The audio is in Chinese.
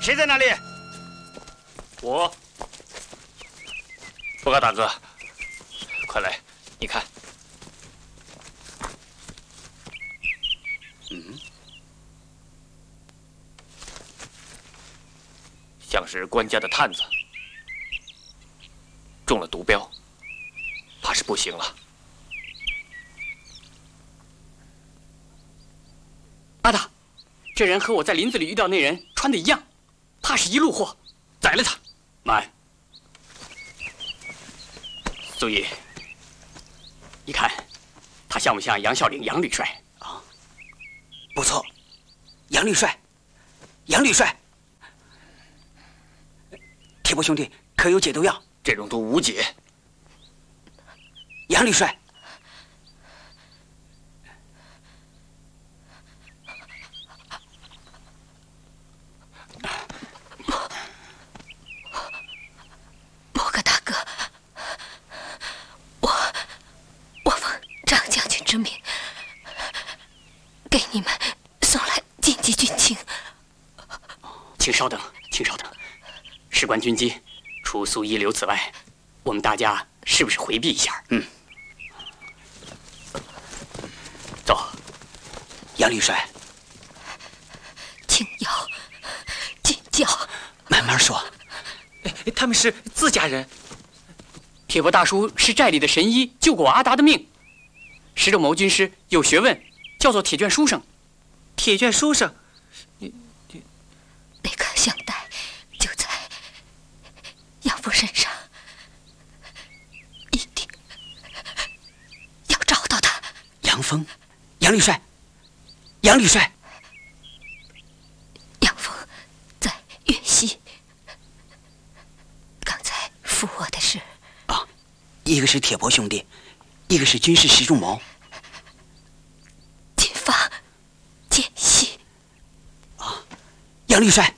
谁在那里？ 我。不告大哥，快来，你看。像是官家的探子，中了毒镖，怕是不行了。 阿大，这人和我在林子里遇到那人穿的一样，怕是一路货，宰了他。慢，苏爷，你看他像不像杨孝岭杨吕帅啊？ 不错，杨吕帅，杨吕帅。铁伯兄弟，可有解毒药？ 这种毒无解。 杨吕帅， 伯格大哥，我奉张将军之命，给你们送来紧急军情。 请稍等，请稍等。事关军机，除苏一留此外，我们大家是不是回避一下？走。 杨吕帅， 请要紧教， 慢慢说。 他们是自家人。 铁伯大叔是寨里的神医，救过我阿达的命。石头谋军师有学问，叫做铁卷书生。 铁卷书生， 那个香袋就在杨父身上，一定要找到他。 杨峰，杨吕帅，杨吕帅， 杨峰在粤西，刚才扶我的是啊，一个是铁伯兄弟，一个是军师石仲谋。 谨防奸细。 啊，杨吕帅。